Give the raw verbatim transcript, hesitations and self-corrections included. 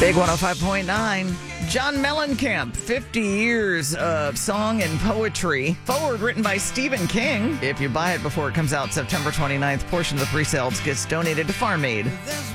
Big one oh five point nine. John Mellencamp, fifty years of song and poetry. Forward written by Stephen King. If you buy it before it comes out September twenty-ninth, portion of the pre-sales gets donated to Farm Aid.